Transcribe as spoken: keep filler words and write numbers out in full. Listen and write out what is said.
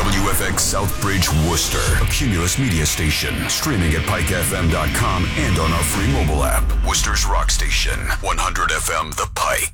W F X Southbridge, Worcester, a Cumulus media station, streaming at pike f m dot com and on our free mobile app. Worcester's rock station, one hundred F M The Pike.